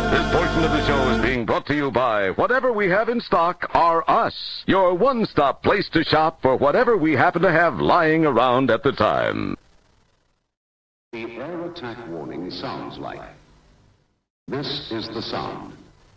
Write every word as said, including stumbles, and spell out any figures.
This portion of the show is being brought to you by Whatever We Have in Stock Are Us, your one-stop place to shop for whatever we happen to have lying around at the time. The air attack warning sounds like. This is the sound.